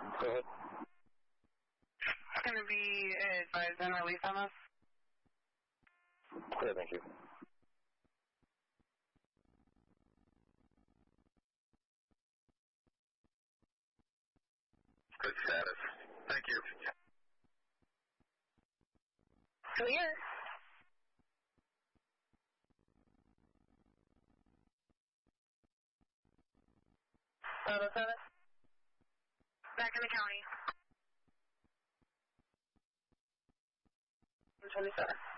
Go ahead. It's going to be advised and release on us. Yeah, thank you. Good status. Thank you. Clear. Back in the county. 27.